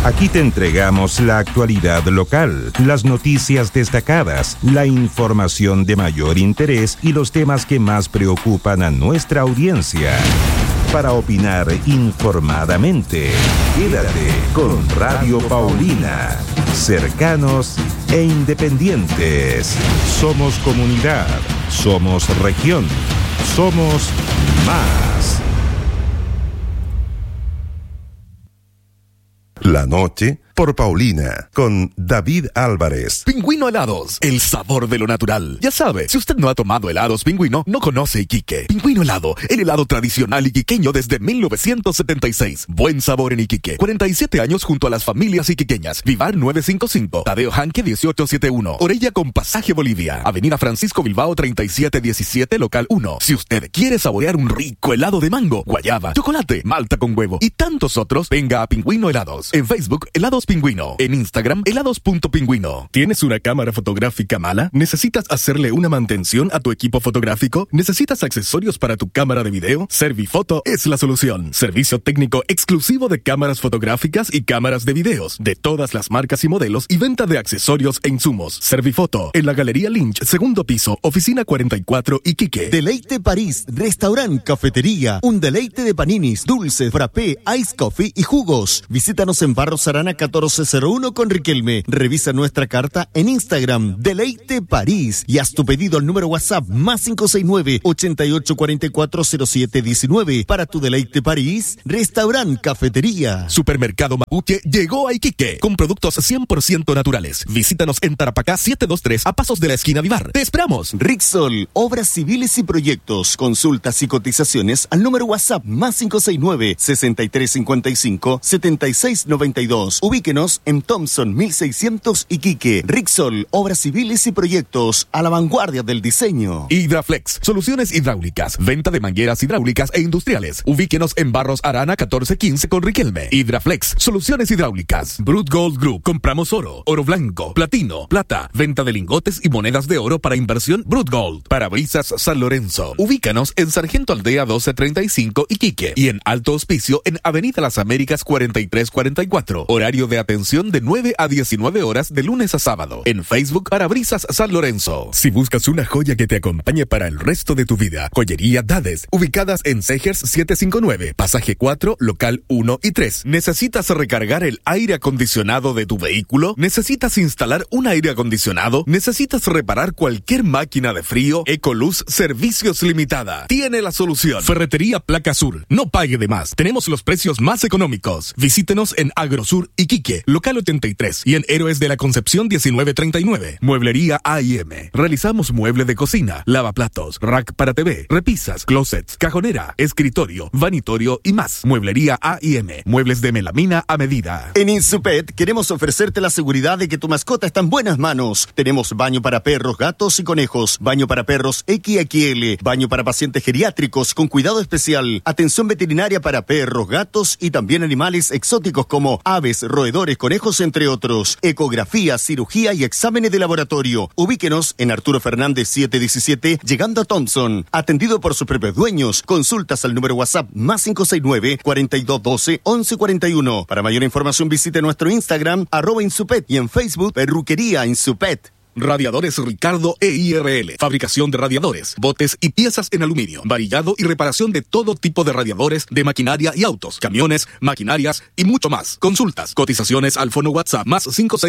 Aquí te entregamos la actualidad local, las noticias destacadas, la información de mayor interés y los temas que más preocupan a nuestra audiencia. Para opinar informadamente, quédate con Radio Paulina. Cercanos e independientes. Somos comunidad, somos región, somos más. La noche por Paulina, con David Álvarez. Pingüino Helados, el sabor de lo natural. Ya sabe, si usted no ha tomado helados Pingüino, no conoce Iquique. Pingüino Helado, el helado tradicional iquiqueño desde 1976. Buen sabor en Iquique. 47 años junto a las familias iquiqueñas. Vivar 955, Tadeo Janque 1871, Orella con Pasaje Bolivia, Avenida Francisco Bilbao 3717, local 1. Si usted quiere saborear un rico helado de mango, guayaba, chocolate, malta con huevo y tantos otros, venga a Pingüino Helados. En Facebook, Helados Pingüino. En Instagram, helados.pingüino. ¿Tienes una cámara fotográfica mala? ¿Necesitas hacerle una mantención a tu equipo fotográfico? ¿Necesitas accesorios para tu cámara de video? Servifoto es la solución. Servicio técnico exclusivo de cámaras fotográficas y cámaras de videos, de todas las marcas y modelos, y venta de accesorios e insumos. Servifoto, en la Galería Lynch, segundo piso, oficina 44, Iquique. Deleite París, restaurante, cafetería, un deleite de paninis, dulces, frappé, ice coffee y jugos. Visítanos en Barros Arana 1401 con Riquelme. Revisa nuestra carta en Instagram, Deleite París, y haz tu pedido al número WhatsApp más 569-88440719. Para tu Deleite París, restaurante, cafetería. Supermercado Mapuche llegó a Iquique con productos 100% naturales. Visítanos en Tarapacá 723 a pasos de la esquina Vivar. ¡Te esperamos! Rixol, obras civiles y proyectos. Consultas y cotizaciones al número WhatsApp más 569-6355-7692. Ubíquenos en Thompson 1600 Iquique. Rixol, obras civiles y proyectos a la vanguardia del diseño. Hidraflex, soluciones hidráulicas, venta de mangueras hidráulicas e industriales. Ubíquenos en Barros Arana 1415 con Riquelme. Hidraflex, soluciones hidráulicas. Brut Gold Group, compramos oro, oro blanco, platino, plata, venta de lingotes y monedas de oro para inversión Brut Gold. Parabrisas San Lorenzo. Ubícanos en Sargento Aldea 1235 Iquique y en Alto Hospicio en Avenida Las Américas 4344. Horario de atención de 9 a 19 horas de lunes a sábado. En Facebook, Parabrisas San Lorenzo. Si buscas una joya que te acompañe para el resto de tu vida, Joyería Dades, ubicadas en Segers 759, Pasaje 4, local 1 y 3. ¿Necesitas recargar el aire acondicionado de tu vehículo? ¿Necesitas instalar un aire acondicionado? ¿Necesitas reparar cualquier máquina de frío? Ecoluz Servicios Limitada tiene la solución. Ferretería Placa Sur. No pague de más. Tenemos los precios más económicos. Visítenos en Agrosur Iquique, local 83, y en Héroes de la Concepción 1939. Mueblería A&M. Realizamos mueble de cocina, lavaplatos, rack para TV, repisas, closets, cajonera, escritorio, vanitorio y más. Mueblería A&M. Muebles de melamina a medida. En Insupet queremos ofrecerte la seguridad de que tu mascota está en buenas manos. Tenemos baño para perros, gatos y conejos, baño para perros XXL, baño para pacientes geriátricos con cuidado especial, atención veterinaria para perros, gatos y también animales exóticos como aves, roedores, conejos, entre otros. Ecografía, cirugía y exámenes de laboratorio. Ubíquenos en Arturo Fernández 717, llegando a Thompson. Atendido por sus propios dueños. Consultas al número WhatsApp más 569-4212-1141. Para mayor información visite nuestro Instagram, @Insupet, y en Facebook, Perruquería Insupet. Radiadores Ricardo EIRL. Fabricación de radiadores, botes y piezas en aluminio. Varillado y reparación de todo tipo de radiadores, de maquinaria y autos, camiones, maquinarias y mucho más. Consultas, cotizaciones al fono WhatsApp más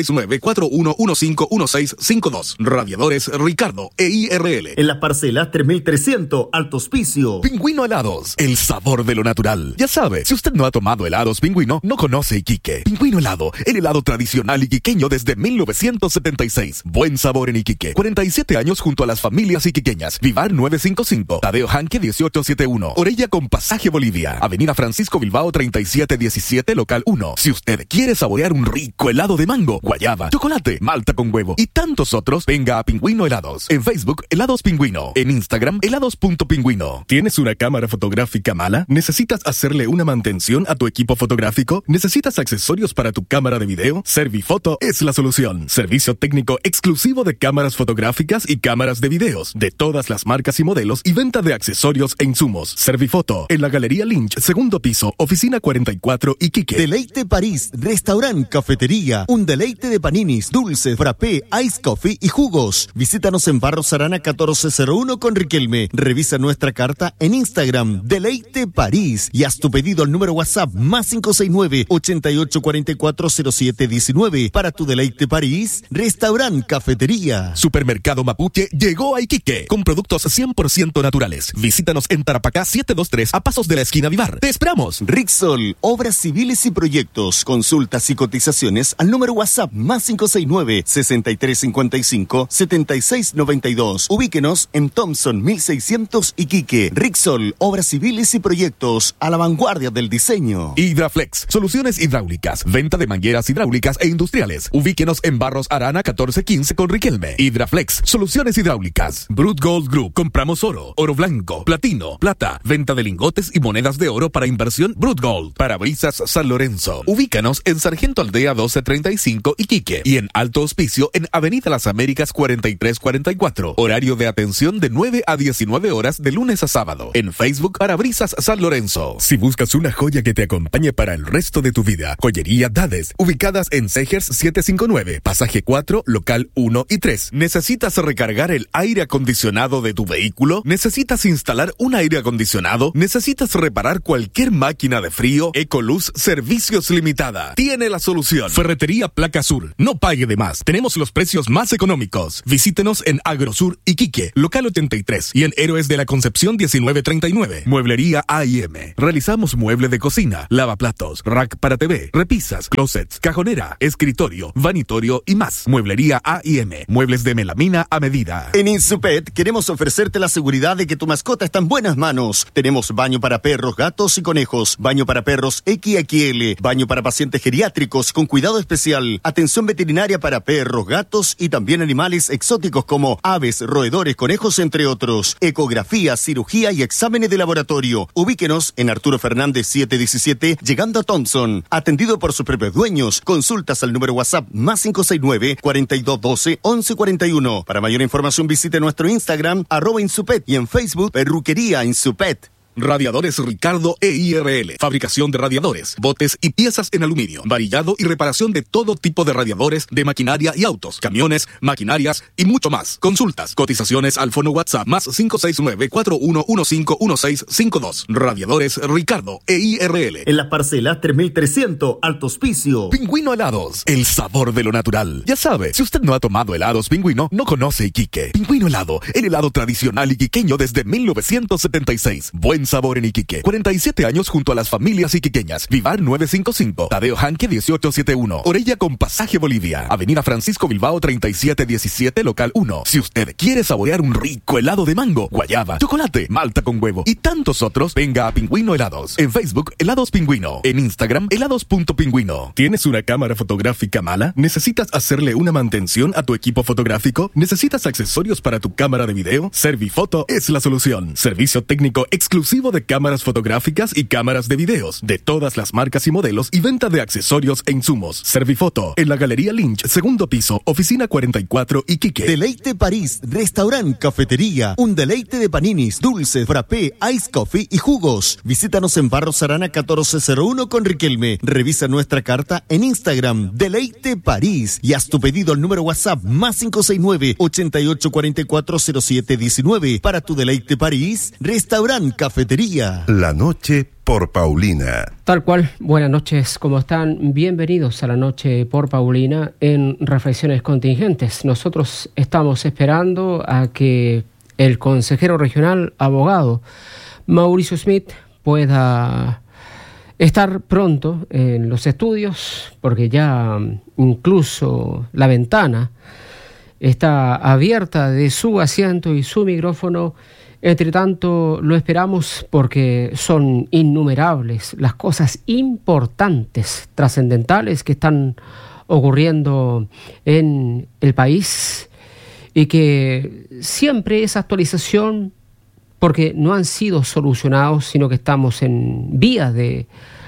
569-4115-1652. Radiadores Ricardo EIRL. En las parcelas 3300, Alto Hospicio. Pingüino Helados, el sabor de lo natural. Ya sabe, si usted no ha tomado helados Pingüino, no conoce Iquique. Pingüino Helado, el helado tradicional iquiqueño desde 1976. Buen sabor en Iquique. 47 años junto a las familias iquiqueñas. Vivar 955, Tadeo Janque 1871, Orella con Pasaje Bolivia, Avenida Francisco Bilbao 3717, local 1. Si usted quiere saborear un rico helado de mango, guayaba, chocolate, malta con huevo y tantos otros, venga a Pingüino Helados. En Facebook, Helados Pingüino. En Instagram, helados.pingüino. ¿Tienes una cámara fotográfica mala? ¿Necesitas hacerle una mantención a tu equipo fotográfico? ¿Necesitas accesorios para tu cámara de video? Servifoto es la solución. Servicio técnico exclusivo exclusivo de cámaras fotográficas y cámaras de videos de todas las marcas y modelos y venta de accesorios e insumos. Servifoto, en la Galería Lynch, segundo piso, oficina 44, Iquique. Deleite París, restaurante, cafetería, un deleite de paninis, dulces, frappé, ice coffee y jugos. Visítanos en Barros Arana 1401 con Riquelme. Revisa nuestra carta en Instagram, Deleite París, y haz tu pedido al número WhatsApp más 569-88440719 para tu Deleite París, restaurante, cafetería. Supermercado Mapuche llegó a Iquique con productos 100% naturales. Visítanos en Tarapacá 723 a pasos de la esquina Vivar. ¡Te esperamos! Rixol, obras civiles y proyectos. Consultas y cotizaciones al número WhatsApp más 569-6355-7692. Ubíquenos en Thompson 1600 Iquique. Rixol, obras civiles y proyectos a la vanguardia del diseño. Hidraflex, soluciones hidráulicas, venta de mangueras hidráulicas e industriales. Ubíquenos en Barros Arana 1415 con Riquelme. Hidraflex, soluciones hidráulicas. Brut Gold Group, compramos oro, oro blanco, platino, plata, venta de lingotes y monedas de oro para inversión Brut Gold. Parabrisas San Lorenzo. Ubícanos en Sargento Aldea 1235 Iquique y en Alto Hospicio en Avenida Las Américas 4344. Horario de atención de 9 a 19 horas de lunes a sábado. En Facebook Parabrisas San Lorenzo. Si buscas una joya que te acompañe para el resto de tu vida, Joyería Dades, ubicadas en Segers 759, pasaje 4, local 1 y 3. ¿Necesitas recargar el aire acondicionado de tu vehículo? ¿Necesitas instalar un aire acondicionado? ¿Necesitas reparar cualquier máquina de frío? Ecoluz Servicios Limitada tiene la solución. Ferretería Placa Sur. No pague de más. Tenemos los precios más económicos. Visítenos en Agrosur Iquique, local 83, y en Héroes de la Concepción 1939. Mueblería A&M. Realizamos mueble de cocina, lavaplatos, rack para TV, repisas, closets, cajonera, escritorio, vanitorio y más. Mueblería A&M. Muebles de melamina a medida. En Insupet queremos ofrecerte la seguridad de que tu mascota está en buenas manos. Tenemos baño para perros, gatos y conejos, baño para perros XXL, baño para pacientes geriátricos con cuidado especial, atención veterinaria para perros, gatos y también animales exóticos como aves, roedores, conejos, entre otros. Ecografía, cirugía y exámenes de laboratorio. Ubíquenos en Arturo Fernández 717, llegando a Thompson. Atendido por sus propios dueños. Consultas al número WhatsApp más 569-4212-1141. Para mayor información visite nuestro Instagram, @Insupet, y en Facebook, Perruquería Insupet. Radiadores Ricardo EIRL. Fabricación de radiadores, botes y piezas en aluminio. Varillado y reparación de todo tipo de radiadores, de maquinaria y autos, camiones, maquinarias y mucho más. Consultas, cotizaciones al fono WhatsApp más 569-4115-1652. Radiadores Ricardo EIRL. En las parcelas 3300, Alto Hospicio. Pingüino Helados, el sabor de lo natural. Ya sabe, si usted no ha tomado helados Pingüino, no conoce Iquique. Pingüino Helado, el helado tradicional iquiqueño desde 1976. Buen sabor en Iquique. 47 años junto a las familias iquiqueñas. Vivar 955. Tadeo Janque 1871. Orella con pasaje Bolivia. Avenida Francisco Bilbao 3717, local 1. Si usted quiere saborear un rico helado de mango, guayaba, chocolate, malta con huevo y tantos otros, venga a Pingüino Helados. En Facebook, Helados Pingüino. En Instagram, helados.pingüino. ¿Tienes una cámara fotográfica mala? ¿Necesitas hacerle una mantención a tu equipo fotográfico? ¿Necesitas accesorios para tu cámara de video? Servifoto es la solución. Servicio técnico exclusivo de cámaras fotográficas y cámaras de videos de todas las marcas y modelos y venta de accesorios e insumos. Servifoto, en la Galería Lynch, segundo piso, oficina 44, Iquique. Deleite París, restaurante, cafetería, un deleite de paninis, dulces, frappé, ice coffee y jugos. Visítanos en Barros Arana 1401 con Riquelme. Revisa nuestra carta en Instagram, Deleite París, y haz tu pedido al número WhatsApp más 569-88440719 para tu Deleite París, restaurante, cafetería. La noche por Paulina. Tal cual, buenas noches, ¿cómo están? Bienvenidos a la noche por Paulina en Reflexiones Contingentes. Nosotros estamos esperando a que el consejero regional abogado Mauricio Smith pueda estar pronto en los estudios, porque ya incluso la ventana está abierta de su asiento y su micrófono. Entre tanto, lo esperamos porque son innumerables las cosas importantes, trascendentales que están ocurriendo en el país y que siempre esa actualización, porque no han sido solucionados, sino que estamos en vías de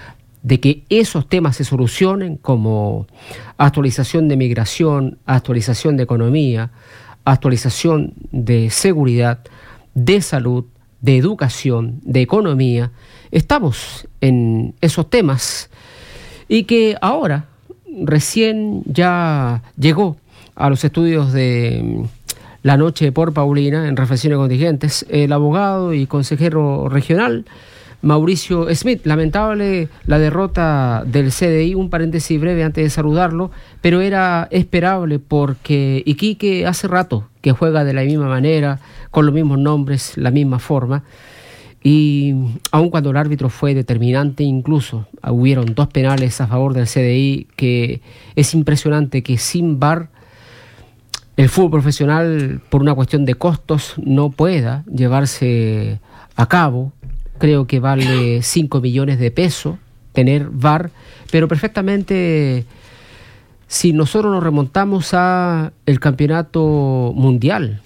de que esos temas se solucionen, como actualización de migración, actualización de economía, actualización de seguridad, de salud, de educación, de economía. Estamos en esos temas y que ahora recién ya llegó a los estudios de La Noche por Paulina en Reflexiones Contingentes el abogado y consejero regional Mauricio Smith. Lamentable la derrota del CDI, un paréntesis breve antes de saludarlo, pero era esperable porque Iquique hace rato que juega de la misma manera, con los mismos nombres, la misma forma, y aun cuando el árbitro fue determinante, incluso hubieron 2 penales a favor del CDI, que es impresionante que sin VAR el fútbol profesional, por una cuestión de costos, no pueda llevarse a cabo. Creo que vale 5 millones de pesos tener VAR, pero perfectamente, si nosotros nos remontamos a el campeonato mundial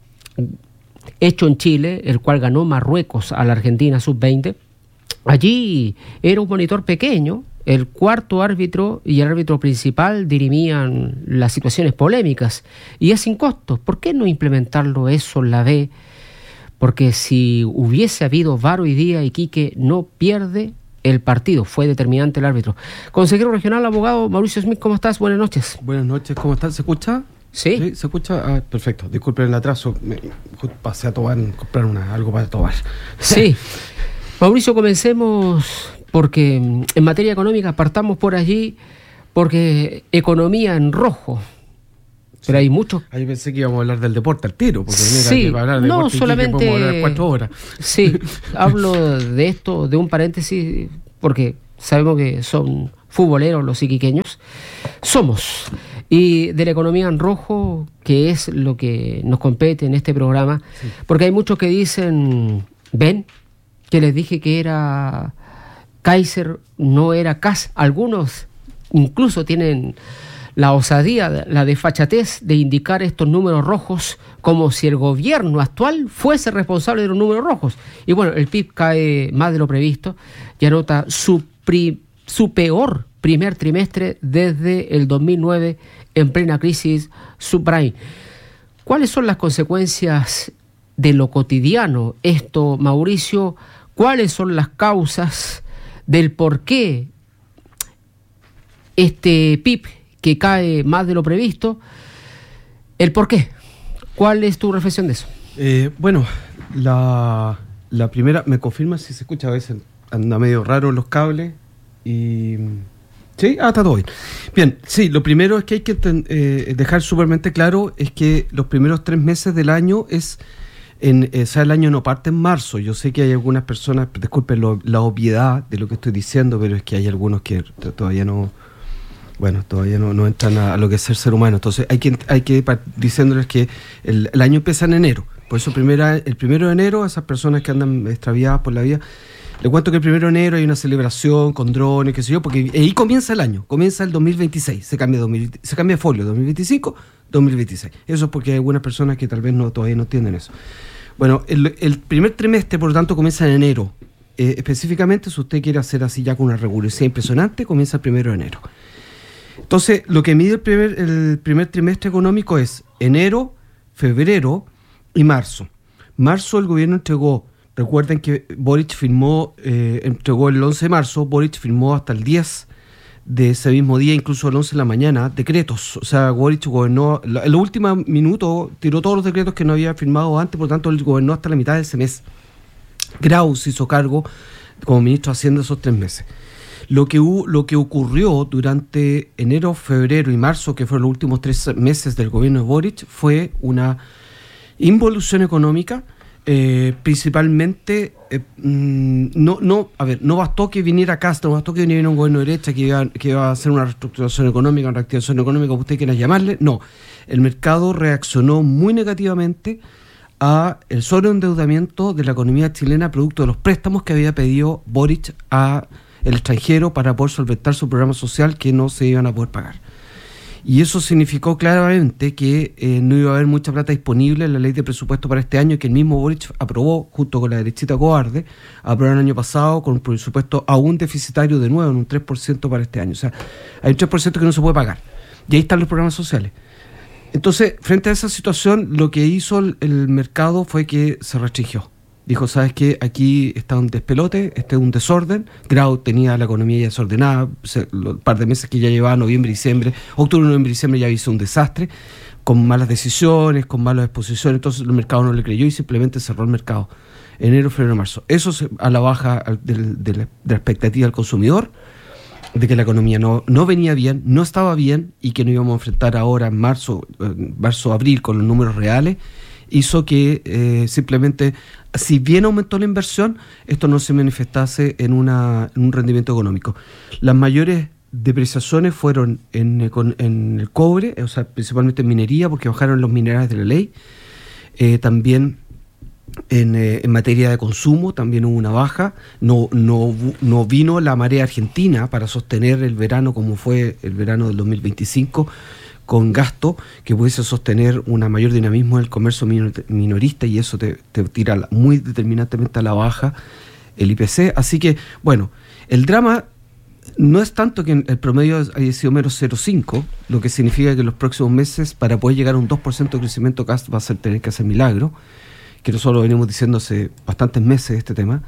hecho en Chile, el cual ganó Marruecos a la Argentina sub-20, allí era un monitor pequeño, el cuarto árbitro y el árbitro principal dirimían las situaciones polémicas, y es sin costo. ¿Por qué no implementarlo eso en la B? Porque si hubiese habido VAR hoy día, Iquique no pierde el partido. Fue determinante el árbitro. Consejero regional, abogado Mauricio Smith, ¿cómo estás? Buenas noches. Buenas noches, ¿cómo estás? ¿Se escucha? Sí. ¿Se escucha? Ah, perfecto. Disculpen el atraso. Pasé a comprar algo para tomar. Sí. Mauricio, comencemos porque en materia económica partamos por allí, porque economía en rojo. Pero hay muchos. Ahí pensé que íbamos a hablar del deporte al tiro, porque sí, que hablar de no deporte solamente podemos hablar 4 horas. Sí, hablo de esto, de un paréntesis, porque sabemos que son futboleros los iquiqueños. Somos. Y de la economía en rojo, que es lo que nos compete en este programa, sí. Porque hay muchos que dicen, ven, que les dije que era Kaiser, no era CAS. Algunos incluso tienen la osadía, la desfachatez de indicar estos números rojos como si el gobierno actual fuese responsable de los números rojos. Y bueno, el PIB cae más de lo previsto y anota su peor primer trimestre desde el 2009, en plena crisis subprime. ¿Cuáles son las consecuencias de lo cotidiano esto, Mauricio? ¿Cuáles son las causas del por qué este PIB que cae más de lo previsto? ¿El por qué? ¿Cuál es tu reflexión de eso? Bueno, la primera, ¿me confirma si se escucha? A veces anda medio raro los cables y... ¿Sí? Está todo bien. Bien, sí, lo primero es que hay que dejar súpermente claro es que los primeros 3 meses del año el año no parte en marzo. Yo sé que hay algunas personas, disculpen la obviedad de lo que estoy diciendo, pero es que hay algunos que todavía no entran a lo que es ser humano. Entonces hay que diciéndoles que el año empieza en enero. Por eso el 1 de enero, esas personas que andan extraviadas por la vida, les cuento que el 1 de enero hay una celebración con drones, qué sé yo, porque ahí comienza el año, comienza el 2026, se cambia de folio, 2025, 2026. Eso es porque hay algunas personas que tal vez todavía no entienden eso. Bueno, el primer trimestre, por lo tanto, comienza en enero. Específicamente, si usted quiere hacer así ya con una rigurosidad impresionante, comienza el 1 de enero. Entonces, lo que mide el primer trimestre económico es enero, febrero y marzo. Marzo el gobierno entregó, recuerden que Boric entregó el 11 de marzo, Boric firmó hasta el 10 de ese mismo día, incluso el 11 de la mañana, decretos. O sea, Boric gobernó, en el último minuto tiró todos los decretos que no había firmado antes, por lo tanto él gobernó hasta la mitad de ese mes. Graus hizo cargo como ministro de Hacienda esos 3 meses. Lo que ocurrió durante enero, febrero y marzo, que fueron los últimos 3 meses del gobierno de Boric, fue una involución económica, principalmente, no bastó que viniera Castro, no bastó que viniera un gobierno de derecha que iba a hacer una reestructuración económica, una reactivación económica, como usted quiera llamarle. No, el mercado reaccionó muy negativamente a el sobreendeudamiento de la economía chilena producto de los préstamos que había pedido Boric a el extranjero para poder solventar su programa social que no se iban a poder pagar. Y eso significó claramente que no iba a haber mucha plata disponible en la ley de presupuesto para este año, que el mismo Boric aprobó junto con la derechita cobarde, aprobaron el año pasado con un presupuesto aún deficitario de nuevo en un 3% para este año. O sea, hay un 3% que no se puede pagar. Y ahí están los programas sociales. Entonces, frente a esa situación, lo que hizo el mercado fue que se restringió. Dijo, ¿sabes qué? Aquí está un despelote, este es un desorden. Grau tenía la economía ya desordenada, un par de meses que ya llevaba, noviembre, diciembre, octubre, noviembre, diciembre ya hizo un desastre, con malas decisiones, con malas exposiciones, entonces el mercado no le creyó y simplemente cerró el mercado. Enero, febrero, marzo. Eso a la baja de la expectativa del consumidor, de que la economía no venía bien, no estaba bien y que no íbamos a enfrentar ahora en marzo, abril con los números reales, hizo que simplemente, si bien aumentó la inversión, esto no se manifestase en un rendimiento económico. Las mayores depreciaciones fueron en el cobre, o sea, principalmente en minería, porque bajaron los minerales de la ley. También en materia de consumo también hubo una baja. No vino la marea argentina para sostener el verano como fue el verano del 2025, con gasto que pudiese sostener un mayor dinamismo en el comercio minorista, y eso te tira muy determinantemente a la baja el IPC. Así que, bueno, el drama no es tanto que el promedio haya sido menos 0,5, lo que significa que en los próximos meses, para poder llegar a un 2% de crecimiento, va a tener que hacer milagro, que nosotros lo venimos diciendo hace bastantes meses este tema.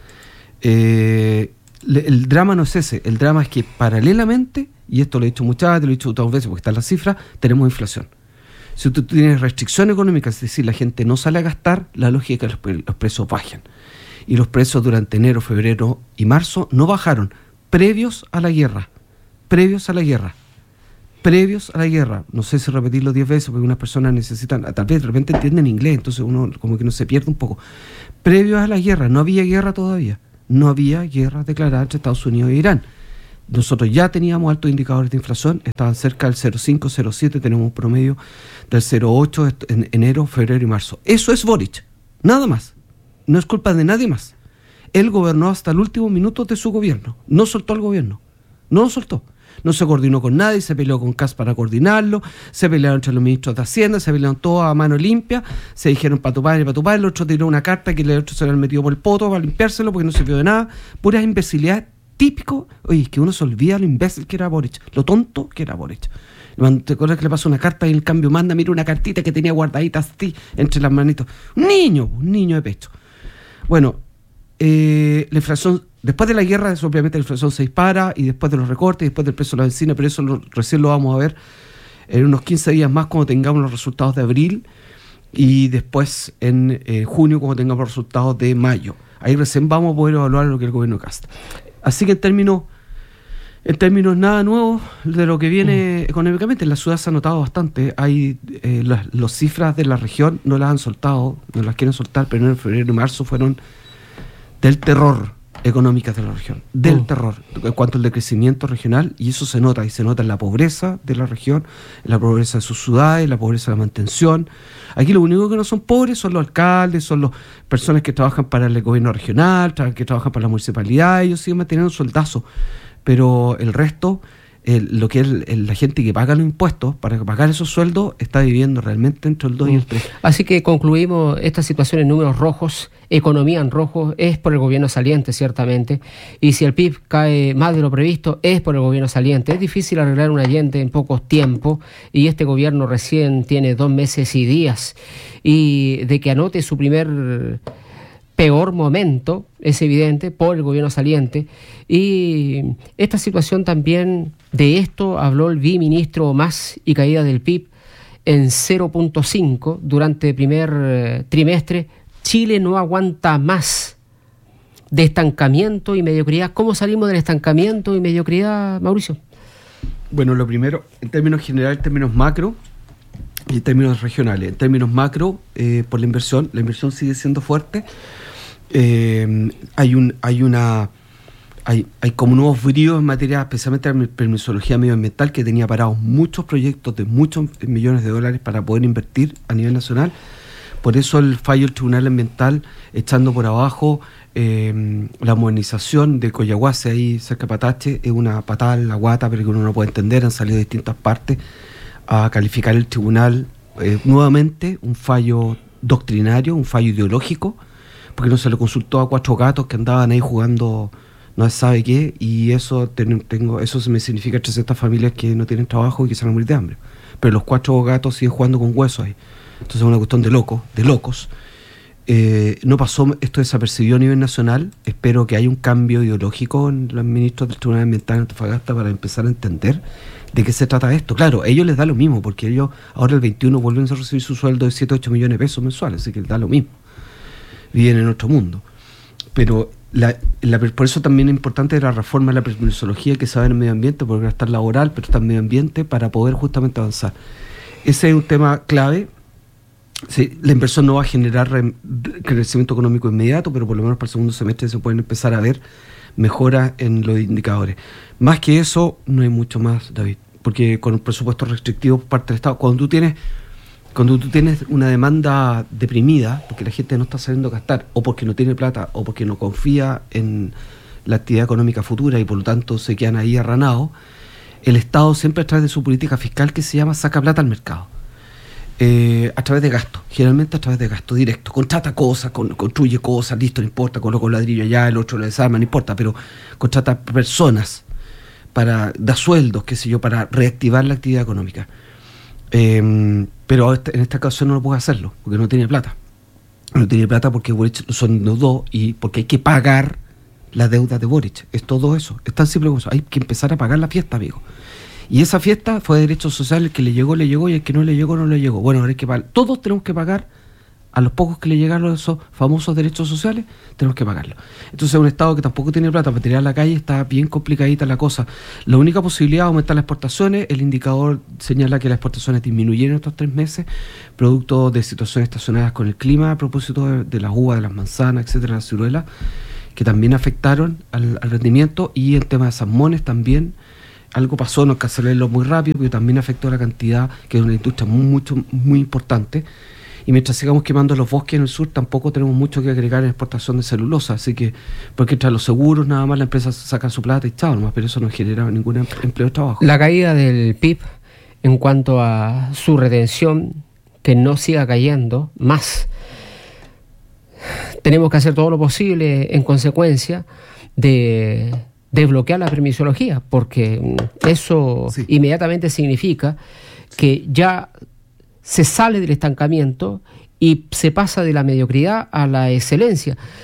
El drama no es ese, el drama es que paralelamente, y esto lo he dicho muchas veces, lo he dicho otras veces porque están las cifras, tenemos inflación. Si tú tienes restricción económica, es decir, la gente no sale a gastar, la lógica es que los precios bajen. Y los precios durante enero, febrero y marzo no bajaron, previos a la guerra. No sé si repetirlo 10 veces, porque unas personas necesitan, tal vez de repente entienden inglés, entonces uno como que no se pierde un poco. Previos a la guerra, no había guerra todavía. No había guerra declarada entre Estados Unidos e Irán. Nosotros ya teníamos altos indicadores de inflación, estaban cerca del 0,5, 0,7, tenemos un promedio del 0,8 en enero, febrero y marzo. Eso es Boric, nada más. No es culpa de nadie más. Él gobernó hasta el último minuto de su gobierno. No soltó el gobierno. No lo soltó. No se coordinó con nadie, se peleó con Kast para coordinarlo, se pelearon entre los ministros de Hacienda, se pelearon todos a mano limpia, se dijeron para tu padre, el otro tiró una carta que el otro se le había metido por el poto para limpiárselo porque no sirvió de nada. Puras imbecilidades típico. Oye, es que uno se olvida lo imbécil que era Boric, lo tonto que era Boric. ¿Te acuerdas que le pasó una carta y en cambio manda, mira una cartita que tenía guardadita así entre las manitos? Un niño de pecho. Bueno, la inflación, después de la guerra, obviamente la inflación se dispara, y después de los recortes, después del precio de la benzina, pero eso recién lo vamos a ver en unos 15 días más cuando tengamos los resultados de abril, y después en junio cuando tengamos los resultados de mayo. Ahí recién vamos a poder evaluar lo que el gobierno Kast. Así que en términos nada nuevo de lo que viene económicamente, en la ciudad se ha notado bastante. Hay las cifras de la región no las han soltado, no las quieren soltar, pero en febrero y marzo fueron del terror económicas de la región, del terror, en cuanto al decrecimiento regional, y eso se nota en la pobreza de la región, en la pobreza de sus ciudades, en la pobreza de la mantención. Aquí lo único que no son pobres son los alcaldes, son las personas que trabajan para el gobierno regional, que trabajan para la municipalidad, ellos siguen manteniendo un sueldazo, pero el resto, lo que es la gente que paga los impuestos para pagar esos sueldos, está viviendo realmente entre el 2 y el 3. Así que concluimos esta situación en números rojos, economía en rojo, es por el gobierno saliente, ciertamente, y si el PIB cae más de lo previsto, es por el gobierno saliente. Es difícil arreglar un Allende en pocos tiempos, y este gobierno recién tiene 2 meses y días, y de que anote su primer peor momento, es evidente, por el gobierno saliente. Y esta situación también, de esto habló el viceministro Mas, y caída del PIB en 0,5 durante el primer trimestre. Chile no aguanta más de estancamiento y mediocridad. ¿Cómo salimos del estancamiento y mediocridad, Mauricio? Bueno, lo primero, en términos generales, en términos macro y en términos regionales. En términos macro, por la inversión sigue siendo fuerte. Hay como nuevos bríos en materia, especialmente de permisología medioambiental, que tenía parados muchos proyectos de muchos millones de dólares para poder invertir a nivel nacional. Por eso el fallo del Tribunal Ambiental echando por abajo la modernización de Coyahuasi, ahí cerca de Patache, es una patada en la guata, pero que uno no puede entender. Han salido de distintas partes a calificar el tribunal nuevamente un fallo doctrinario, un fallo ideológico, porque no se le consultó a 4 gatos que andaban ahí jugando no se sabe qué, y eso eso me significa 300 familias que no tienen trabajo y que se van a morir de hambre. Pero los 4 gatos siguen jugando con huesos ahí. Entonces es una cuestión de locos. No pasó esto desapercibido a nivel nacional. Espero que haya un cambio ideológico en los ministros del Tribunal Ambiental de Antofagasta para empezar a entender de qué se trata esto. Claro, a ellos les da lo mismo, porque ellos ahora el 21 vuelven a recibir su sueldo de 7-8 millones de pesos mensuales, así que les da lo mismo. Viven en otro mundo. Pero por eso también es importante la reforma de la permisología que se va en el medio ambiente, porque va a estar laboral, pero está en medio ambiente, para poder justamente avanzar. Ese es un tema clave. Sí, la inversión no va a generar crecimiento económico inmediato, pero por lo menos para el segundo semestre se pueden empezar a ver mejoras en los indicadores. Más que eso, no hay mucho más, David, porque con un presupuesto restrictivo por parte del Estado, cuando tú tienes una demanda deprimida, porque la gente no está sabiendo gastar, o porque no tiene plata, o porque no confía en la actividad económica futura y por lo tanto se quedan ahí arranados, el Estado siempre a través de su política fiscal que se llama saca plata al mercado. A través de gasto, generalmente a través de gasto directo, contrata cosas, construye cosas, listo, no importa, coloca un ladrillo allá, el otro lo desarma, no importa, pero contrata personas da sueldos, qué sé yo, para reactivar la actividad económica. Pero en esta ocasión no puede hacerlo, porque no tiene plata. No tiene plata porque Boric son endeudó y porque hay que pagar la deuda de Boric. Es todo eso, es tan simple como eso. Hay que empezar a pagar la fiesta, amigo. Y esa fiesta fue de derechos sociales, el que le llegó, y el que no le llegó, no le llegó. Bueno, ahora hay que pagar. Todos tenemos que pagar, a los pocos que le llegaron esos famosos derechos sociales, tenemos que pagarlo. Entonces un Estado que tampoco tiene plata para tirar a la calle, está bien complicadita la cosa. La única posibilidad es aumentar las exportaciones. El indicador señala que las exportaciones disminuyeron estos 3 meses, producto de situaciones estacionadas con el clima, a propósito de las uvas, de las manzanas, etcétera, las ciruelas, que también afectaron al rendimiento, y el tema de salmones también. Algo pasó, no alcanzó a leerlo muy rápido, pero también afectó a la cantidad, que es una industria muy importante. Y mientras sigamos quemando los bosques en el sur, tampoco tenemos mucho que agregar en exportación de celulosa. Así que, porque tras los seguros, nada más la empresa saca su plata y chao, nomás, pero eso no genera ningún empleo de trabajo. La caída del PIB, en cuanto a su retención, que no siga cayendo más. Tenemos que hacer todo lo posible en consecuencia de desbloquear la permisología, porque eso sí, inmediatamente significa que ya se sale del estancamiento y se pasa de la mediocridad a la excelencia.